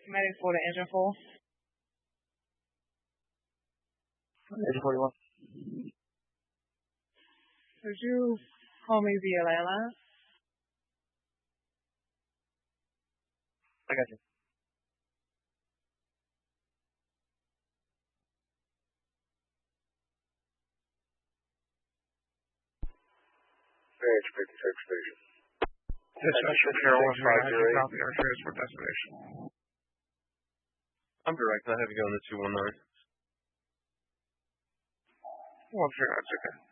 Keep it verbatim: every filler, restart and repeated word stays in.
Medic for the engine full. Engine forty-one. Could you call me via landline? I got you. Range fifty-six station. Dispatch for Carolyn five zero eight. Copy our transport destination. I'm direct. I have you going to two one nine. One zero, that's okay.